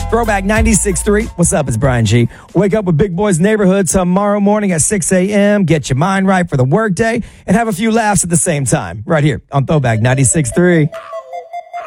Throwback 96.3. What's up? It's Brian G. Wake up with Big Boys Neighborhood tomorrow morning at 6 a.m. Get your mind right for the workday and have a few laughs at the same time. Right here on Throwback 96.3.